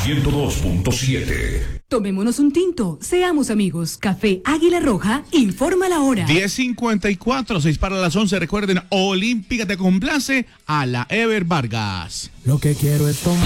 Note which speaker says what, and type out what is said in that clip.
Speaker 1: 102.7.
Speaker 2: Tomémonos un tinto, seamos amigos. Café Águila Roja, informa la hora.
Speaker 3: 10:54, 6 para las 11. Recuerden, Olímpica te complace a la Ever Vargas.
Speaker 4: Lo que quiero es tomar.